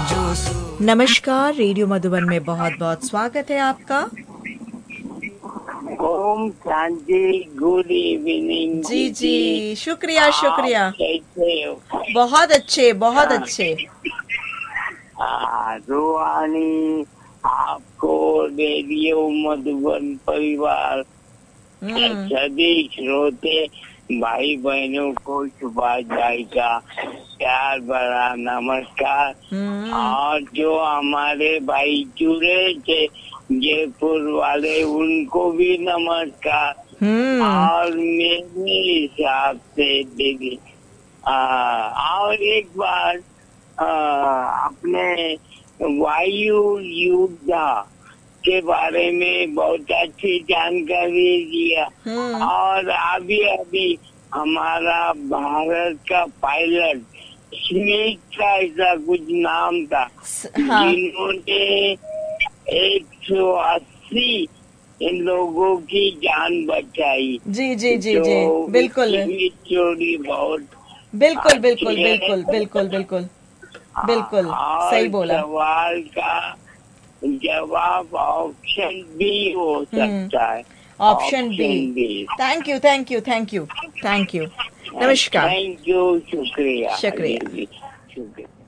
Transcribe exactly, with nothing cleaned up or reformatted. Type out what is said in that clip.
नमस्कार, रेडियो मधुबन में बहुत बहुत स्वागत है आपका। Om Shanti, good evening. जी जी, शुक्रिया शुक्रिया। कैसे हो? बहुत अच्छे बहुत अच्छे। रूहानी आपको रेडियो मधुबन परिवार सभी श्रोते भाई बहनों को सुभाषाई का प्यार भरा नमस्कार। और जो हमारे भाई जुड़े थे जयपुर वाले उनको भी नमस्कार। और मेरे हिसाब से दीदी और एक बार आ, अपने वायु युद्धा के बारे में बहुत अच्छी जानकारी दिया। और अभी अभी हमारा भारत का पायलट स्मिथ का ऐसा कुछ नाम था, हाँ। जिन्होंने एक सौ अस्सी इन लोगों की जान बचाई। जी जी जी जी, बिल्कुल चोरी बहुत बिल्कुल बिल्कुल बिल्कुल बिल्कुल बिल्कुल बिल्कुल सही बोला। सवाल का जवाब ऑप्शन बी हो सकता है। Option B. Thank you thank you thank you thank you. नमस्कार। थैंक यू, शुक्रिया शुक्रिया। शुक्रिया।